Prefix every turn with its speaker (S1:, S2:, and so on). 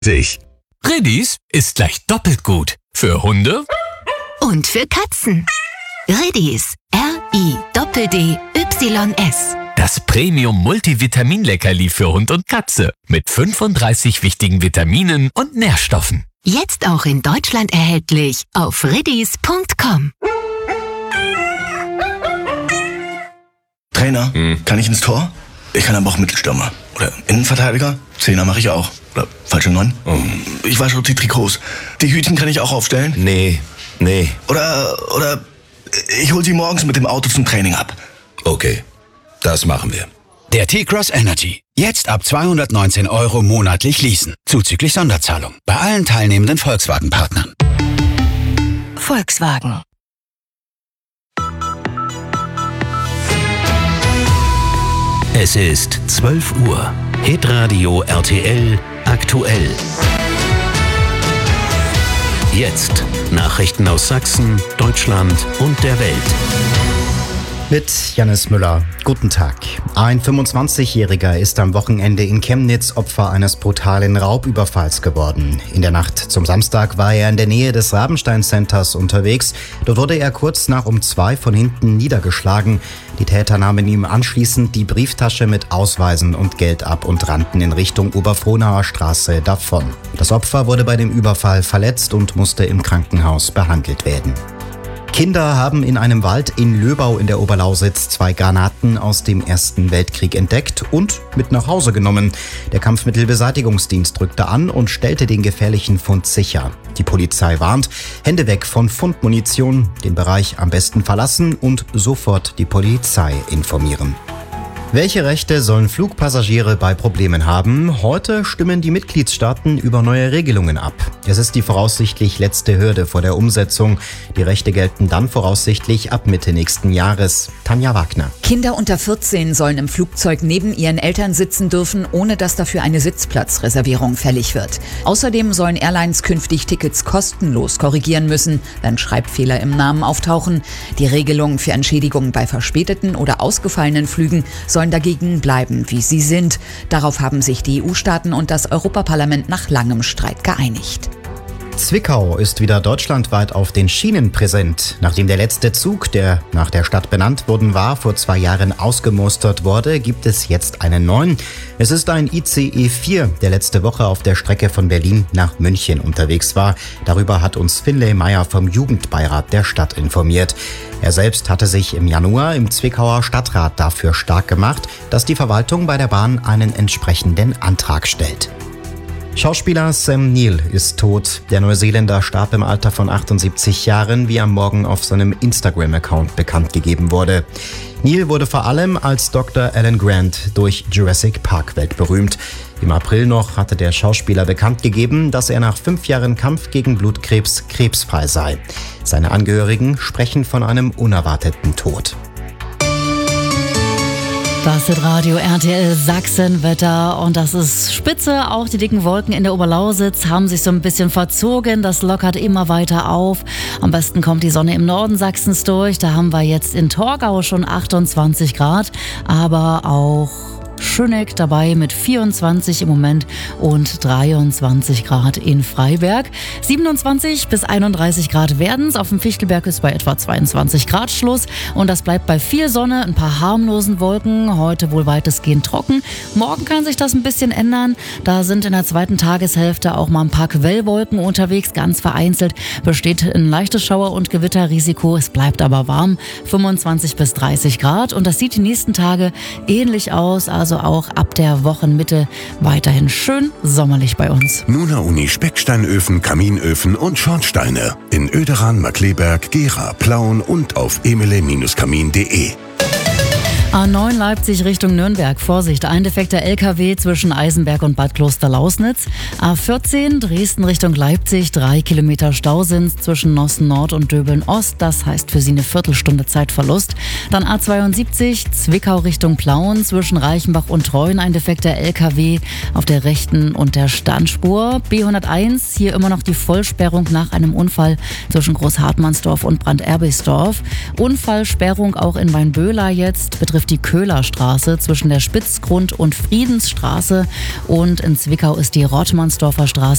S1: Sich.
S2: Riddies ist gleich doppelt gut. Für Hunde
S3: und für Katzen. Riddies. RIDDYS.
S2: Das Premium-Multivitamin-Leckerli für Hund und Katze. Mit 35 wichtigen Vitaminen und Nährstoffen.
S3: Jetzt auch in Deutschland erhältlich auf riddies.com.
S4: Trainer, kann ich ins Tor? Ich kann aber auch Mittelstürmer. Oder Innenverteidiger? Zehner mache ich auch. Oder falsche 9? Ich wasche auch die Trikots. Die Hütchen kann ich auch aufstellen?
S1: Nee.
S4: Oder ich hol sie morgens mit dem Auto zum Training ab.
S1: Okay, das machen wir.
S5: Der T-Cross Energy. Jetzt ab 219 € monatlich leasen. Zuzüglich Sonderzahlung. Bei allen teilnehmenden Volkswagen-Partnern.
S3: Volkswagen.
S6: Es ist 12 Uhr. Hitradio RTL aktuell. Jetzt Nachrichten aus Sachsen, Deutschland und der Welt.
S7: Mit Jannis Müller. Guten Tag. Ein 25-Jähriger ist am Wochenende in Chemnitz Opfer eines brutalen Raubüberfalls geworden. In der Nacht zum Samstag war er in der Nähe des Rabenstein Centers unterwegs. Dort wurde er kurz nach um 2 von hinten niedergeschlagen. Die Täter nahmen ihm anschließend die Brieftasche mit Ausweisen und Geld ab und rannten in Richtung Oberfrohnauer Straße davon. Das Opfer wurde bei dem Überfall verletzt und musste im Krankenhaus behandelt werden. Kinder haben in einem Wald in Löbau in der Oberlausitz 2 Granaten aus dem Ersten Weltkrieg entdeckt und mit nach Hause genommen. Der Kampfmittelbeseitigungsdienst rückte an und stellte den gefährlichen Fund sicher. Die Polizei warnt, Hände weg von Fundmunition, den Bereich am besten verlassen und sofort die Polizei informieren. Welche Rechte sollen Flugpassagiere bei Problemen haben? Heute stimmen die Mitgliedstaaten über neue Regelungen ab. Es ist die voraussichtlich letzte Hürde vor der Umsetzung. Die Rechte gelten dann voraussichtlich ab Mitte nächsten Jahres. Tanja Wagner.
S8: Kinder unter 14 sollen im Flugzeug neben ihren Eltern sitzen dürfen, ohne dass dafür eine Sitzplatzreservierung fällig wird. Außerdem sollen Airlines künftig Tickets kostenlos korrigieren müssen, wenn Schreibfehler im Namen auftauchen. Die Regelungen für Entschädigungen bei verspäteten oder ausgefallenen Flügen sollen dagegen bleiben, wie sie sind. Darauf haben sich die EU-Staaten und das Europaparlament nach langem Streit geeinigt.
S7: Zwickau ist wieder deutschlandweit auf den Schienen präsent. Nachdem der letzte Zug, der nach der Stadt benannt worden war, vor 2 Jahren ausgemustert wurde, gibt es jetzt einen neuen. Es ist ein ICE 4, der letzte Woche auf der Strecke von Berlin nach München unterwegs war. Darüber hat uns Finlay Meyer vom Jugendbeirat der Stadt informiert. Er selbst hatte sich im Januar im Zwickauer Stadtrat dafür stark gemacht, dass die Verwaltung bei der Bahn einen entsprechenden Antrag stellt. Schauspieler Sam Neill ist tot. Der Neuseeländer starb im Alter von 78 Jahren, wie am Morgen auf seinem Instagram-Account bekannt gegeben wurde. Neill wurde vor allem als Dr. Alan Grant durch Jurassic Park weltberühmt. Im April noch hatte der Schauspieler bekannt gegeben, dass er nach 5 Jahren Kampf gegen Blutkrebs krebsfrei sei. Seine Angehörigen sprechen von einem unerwarteten Tod.
S9: Das ist Radio RTL Sachsenwetter und das ist spitze. Auch die dicken Wolken in der Oberlausitz haben sich so ein bisschen verzogen. Das lockert immer weiter auf. Am besten kommt die Sonne im Norden Sachsens durch. Da haben wir jetzt in Torgau schon 28 Grad, aber auch Schöneck dabei mit 24 im Moment und 23 Grad in Freiberg. 27 bis 31 Grad werden's. Auf dem Fichtelberg ist bei etwa 22 Grad Schluss und das bleibt bei viel Sonne, ein paar harmlosen Wolken. Heute wohl weitestgehend trocken. Morgen kann sich das ein bisschen ändern. Da sind in der zweiten Tageshälfte auch mal ein paar Quellwolken unterwegs. Ganz vereinzelt besteht ein leichtes Schauer- und Gewitterrisiko. Es bleibt aber warm. 25 bis 30 Grad und das sieht die nächsten Tage ähnlich aus. Also auch ab der Wochenmitte weiterhin schön sommerlich bei uns.
S10: Nuna Uni Specksteinöfen, Kaminöfen und Schornsteine in Oederan, Markleberg, Gera, Plauen und auf emele-kamin.de.
S9: A9 Leipzig Richtung Nürnberg. Vorsicht, ein defekter LKW zwischen Eisenberg und Bad Kloster-Lausnitz. A14 Dresden Richtung Leipzig. 3 Kilometer Stau sind zwischen Nossen Nord und Döbeln Ost. Das heißt für Sie eine Viertelstunde Zeitverlust. Dann A72 Zwickau Richtung Plauen. Zwischen Reichenbach und Treuen ein defekter LKW auf der rechten und der Standspur. B101 hier immer noch die Vollsperrung nach einem Unfall zwischen Großhartmannsdorf und Branderbisdorf. Unfallsperrung auch in Weinböhler jetzt. Betrifft betrifft die Köhlerstraße zwischen der Spitzgrund- und Friedensstraße. Und in Zwickau ist die Rottmannsdorfer Straße